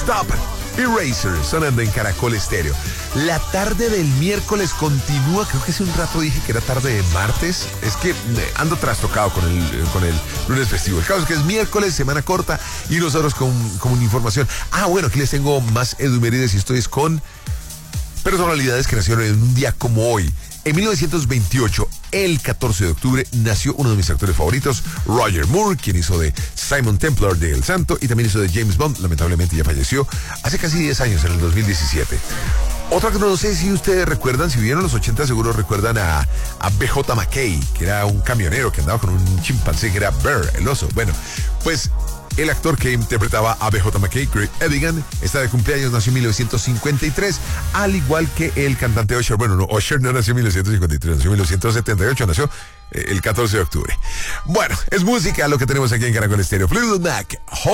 Stop Eraser, sonando en Caracol Estéreo. La tarde del miércoles continúa. Creo que hace un rato dije que era tarde de martes. Es que ando trastocado con el lunes festivo. El caso es que es miércoles, semana corta, y nosotros con una información. Bueno, aquí les tengo más edumérides y esto es con personalidades que nacieron en un día como hoy. En 1928, el 14 de octubre, nació uno de mis actores favoritos, Roger Moore, quien hizo de Simon Templar de El Santo y también hizo de James Bond. Lamentablemente ya falleció hace casi 10 años, en el 2017. Otra que no sé si ustedes recuerdan, si vivieron los 80 seguro recuerdan a B.J. McKay, que era un camionero que andaba con un chimpancé que era Bear, el oso. Bueno, pues el actor que interpretaba a B.J. McKay, Craig Evigan, está de cumpleaños, nació en 1953, al igual que el cantante Usher. Bueno, no, Usher no nació en 1953, nació en 1978, nació el 14 de octubre. Bueno, es música lo que tenemos aquí en Caracol Estéreo. Fleetwood Mac,